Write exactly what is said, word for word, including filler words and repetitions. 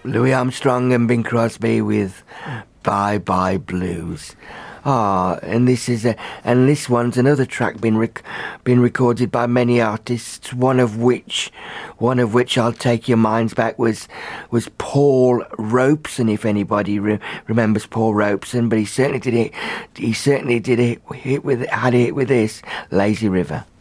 Louis Armstrong and Bing Crosby with Bye Bye Blues. Ah, and this is a, and this one's another track been rec- been recorded by many artists. One of which, one of which I'll take your minds back was was Paul Robeson. If anybody re- remembers Paul Robeson, but he certainly did it. He certainly did it hit with had it with this Lazy River.